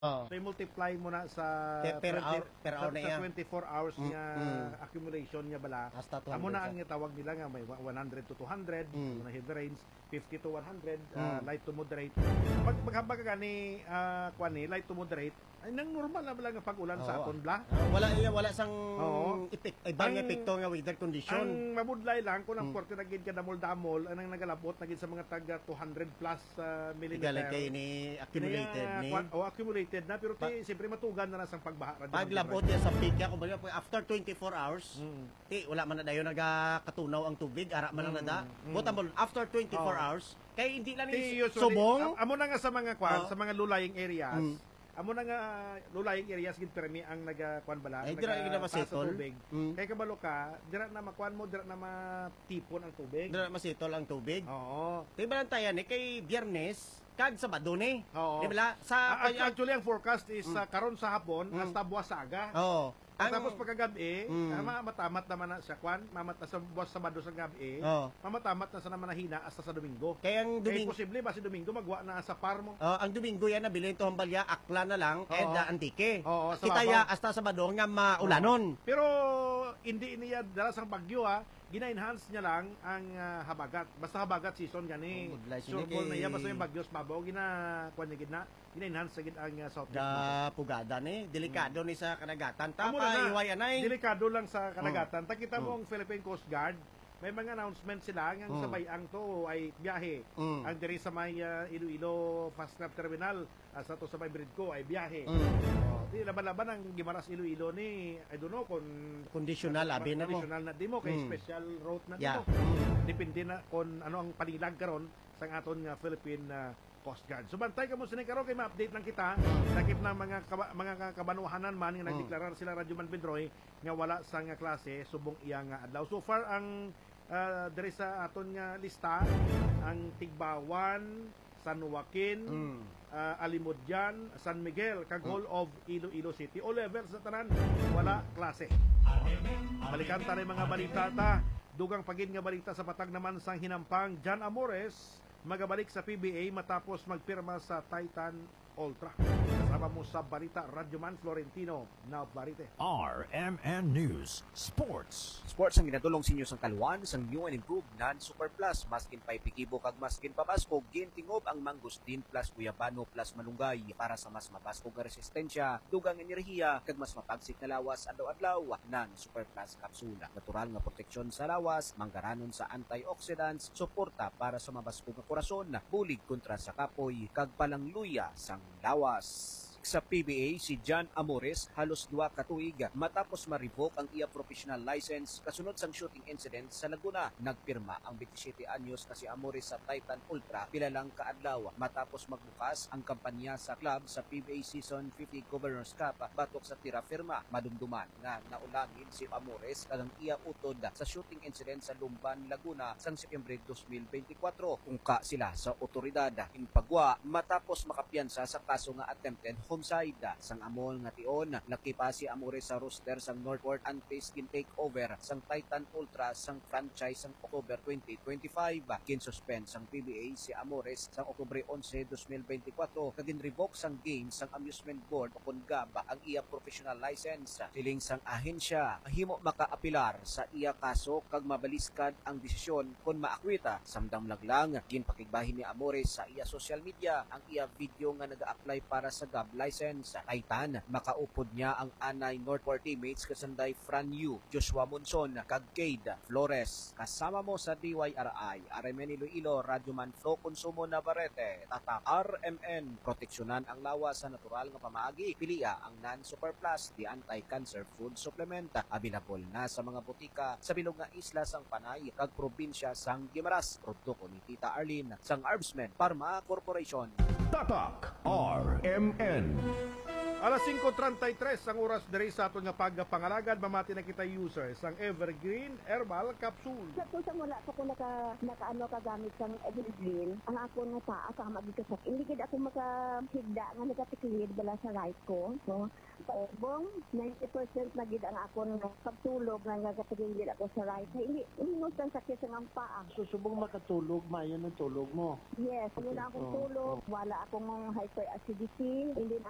Oh. So, i-multiply mo na sa Per hour na yan. 24 hours niya accumulation niya bala. Hasta 200. Amo na ang tawag nila nga may 100 to 200, na heavy rains, 50 to 100, light to moderate. Pag maghambag ka gani kuan ni light to moderate, ay nang normal na lang ang pag-ulan sa aton bla. Wala sang ibang epekto nga weather condition. Ang mabudlay lang kung ang porte nagid ka damol-damol anang nagalabot nagid sa mga taga 200 plus millimeter. Kay ni accumulated ni. Accumulated na pero siyempre matugan na sang pagbaha. Paglabot niya sa peak kumbaga after 24 hours, wala man na dayon nagakatunaw ang tubig, ara man lang nada. Botambol after 24 hours, kay hindi lang ni subong. Amo na nga sa mga sa mga lulaying areas. Amo na nga lulaying areas gid permi ang nagkuan bala ay dira na masetol tubig kay kabalo ka dira na makuan mo dira na matipon ang tubig dira masetol ang tubig oo di ba lang tayo ni kay Biyernes kag Sabado ni di ba sa actually ang forecast is karon sa hapon hasta buwas sa aga oo tapos pagkagabi matamat naman na siya kwan mamat na sa buwas Sabado sa gabi mamatamat na sa naman nahina hasta sa Domingo kaya ang Domingo posible ba si Domingo magwa na sa farm mo ang Domingo yan nabilin to hambalya akla na lang and antike sa kita ya hasta Sabado nga maulanon pero hindi niya dala sang bagyo gina-enhance niya lang ang habagat. Basta habagat season gani. Surbol na iya basta yung bagyos mabaw kuan niya gina-enhance sa ang south pugada ni delikado ni sa kanagatan ta iway anay. Delikado lang sa kanagatan. Takita mo ang Philippine Coast Guard may mga announcement sila ang sabay ang to ay biyahe. Ang diri sa may Iloilo Fast Track Terminal sa to sa may Bridco ay biyahe. Di laban-laban ang Gimaras Iloilo ni I don't know kung conditional abi na mo. Conditional na di mo kay special route na dito. Depende na kung ano ang panilag karon sa aton nga Philippine Coast Guard. So bantay ka mo sini karon kay ma-update lang kita. Sakip ng mga kabanuhanan man nga nagdeklarar sila Radyo Man Pedroy nga wala sa nga klase subong iya nga adlaw. So far ang diri sa aton nga lista ang Tigbawan, San Joaquin, Alimudyan, San Miguel, kag whole of Iloilo City. All levels sa tanan wala klase. Balikan ta mga balita ta. Dugang pagin nga balita sa patag naman sang hinampang Jan Amores magabalik sa PBA matapos magpirma sa Titan Ultra. Kasama mo sa balita Radyo Man Florentino na Barite. RMN News Sports. Sports ang ginatulong sinyo sang kaluan sang new and improved non-Super Plus. Maskin pa ipikibo kag maskin pabaskog gintingob ang Mangustin Plus Guyabano Plus Malunggay para sa mas mabaskog nga resistensya, dugang enerhiya kag mas mapagsik na lawas adlaw-adlaw non-Super Plus kapsula. Natural nga proteksyon sa lawas, manggaranon sa antioxidants, suporta para sa mabaskog nga korason, bulig kontra sa kapoy kag palangluya sang lawas. Sa PBA, si Jan Amores halos 2 ka tuig matapos ma-revoke ang iya professional license kasunod sang shooting incident sa Laguna. Nagpirma ang 27 anyos na si Amores sa Titan Ultra pila lang kaadlaw matapos magbukas ang kampanya sa club sa PBA Season 50 Governors Cup batok sa tira firma. Madumduman nga naulangin si Amores kag ang iya utod sa shooting incident sa Lumban, Laguna sang Setyembre 2024. Ungka sila sa otoridad impagwa matapos makapiyansa sa kaso nga attempted homicide. Sang amol nga tion, nakipa si Amores sa roster sang Northport Anti-Skin Takeover sang Titan Ultra sang franchise sang October 2025. Kinsuspend sang PBA si Amores sang Oktubre 11, 2024 kagin revoke sang games sang Amusement Board o KONGAB ang iya professional license. Siling sang ahensya, mahimo makaapilar sa iya kaso kag mabaliskad ang desisyon kung maakwita. Samdam laglang, ginpakigbahin ni Amores sa iya social media ang iya video nga naga-apply para sa GAB license. Titan, makaupod niya ang anay Northport teammates kasanday Fran Yu, Joshua Monson, kag Cade Flores. Kasama mo sa DYRI, RMN Iloilo, Radyo Man Flo Konsumo Navarrete, Tatak RMN, proteksyonan ang lawas sa natural nga pamaagi. Pilia ang non-Super Plus, the anti-cancer food supplement. Available na sa mga butika sa bilog nga isla sang Panay, kag probinsya sang Guimaras. Produkto ni Tita Arlene sang Arbsmen Pharma Corporation. Tatak RMN. Alas 5:33 ang oras diri sa aton nga pagpangalagad. Mamati na kita users ang Evergreen Herbal Capsule. Sa tusa mo na ako nakaano kagamit sang Evergreen, ang ako nga taas ang magigasak. Hindi gid ako makahigda nga nagatiklid bala sa right ko. So, paubong 90% na gid ang ako nga pagtulog nga nagatiklid ako sa right. Hindi mo sang sakit sa ang paa. Susubong makatulog, mayon ang tulog mo. Yes, wala akong tulog, wala akong hyperacidity, hindi na